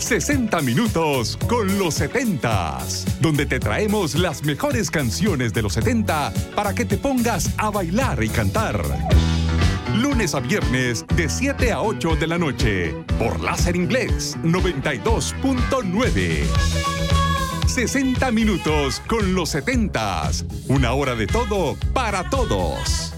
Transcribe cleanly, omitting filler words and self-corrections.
60 minutos con los 70s, donde te traemos las mejores canciones de los 70 para que te pongas a bailar y cantar. Lunes a viernes de 7 a 8 de la noche por Láser Inglés 92.9. 60 minutos con los 70s. Una hora de todo para todos.